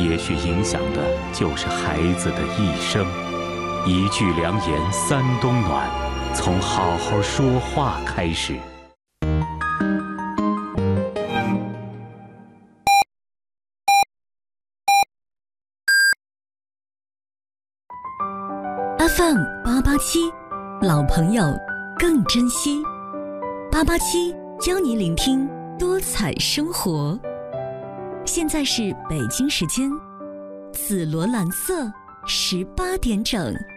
也许影响的就是孩子的一生。一句良言三冬暖，从好好说话开始。 FM 887，老朋友更珍惜。887教你聆听多彩生活。现在是北京时间紫罗兰色18点整。